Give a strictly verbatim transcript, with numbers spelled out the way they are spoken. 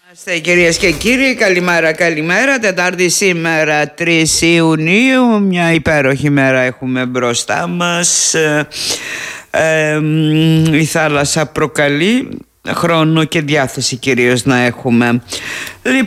Είστε κυρίες και κύριοι, καλημέρα, καλημέρα. Τετάρτη σήμερα, τρεις Ιουνίου, μια υπέροχη μέρα έχουμε μπροστά μας. Ε, ε, η θάλασσα προκαλεί, χρόνο και διάθεση κυρίως να έχουμε.